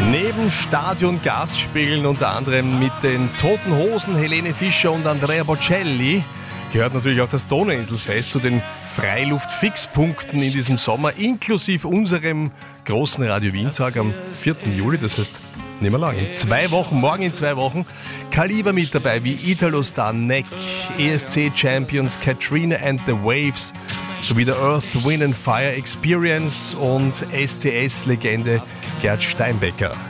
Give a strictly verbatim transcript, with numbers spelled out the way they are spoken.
Neben Stadion-Gastspielen, unter anderem mit den Toten Hosen, Helene Fischer und Andrea Bocelli, gehört natürlich auch das Donauinselfest zu den Freiluft-Fixpunkten in diesem Sommer, inklusive unserem großen Radio Wien-Tag am vierten Juli. Das heißt, nicht mehr lang. In zwei Wochen, morgen in zwei Wochen, Kaliber mit dabei wie Italo-Star Neck, E S C-Champions Katrina and the Waves, sowie der Earth, Wind and Fire Experience und S T S-Legende Gerd Steinbecker.